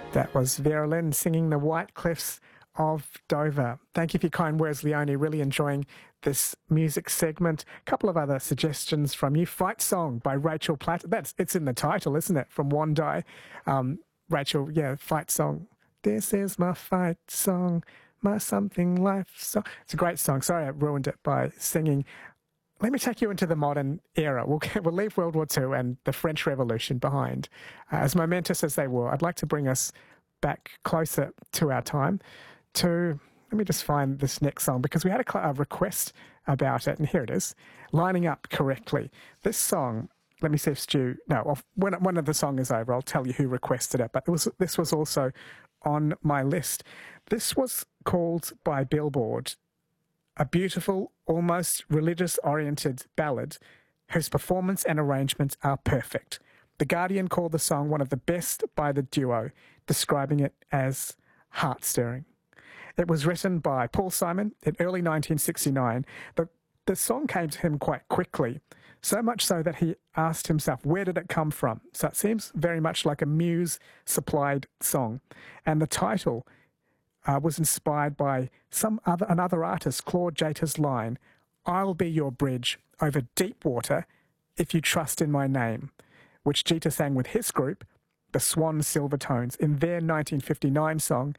That was Vera Lynn singing The White Cliffs of Dover. Thank you for your kind words, Leonie. Really enjoying this music segment. A couple of other suggestions from you. Fight Song by Rachel Platt. It's in the title, isn't it? From Wondai. Rachel, yeah, Fight Song. This is my fight song, my something life song. It's a great song. Sorry I ruined it by singing. Let me take you into the modern era. We'll leave World War II and the French Revolution behind. As momentous as they were, I'd like to bring us back closer to our time to, let me just find this next song, because we had a request about it, and here it is, lining up correctly. This song, let me see if Stu, no, when one of the song is over, I'll tell you who requested it, but this was also on my list. This was called by Billboard a beautiful, almost religious-oriented ballad whose performance and arrangements are perfect. The Guardian called the song one of the best by the duo, describing it as heart-stirring. It was written by Paul Simon in early 1969. The song came to him quite quickly, so much so that he asked himself, where did it come from? So it seems very much like a muse-supplied song. And the title was inspired by another artist, Claude Jata's line, "I'll be your bridge over deep water if you trust in my name," which Jita sang with his group, the Swan Silvertones, in their 1959 song,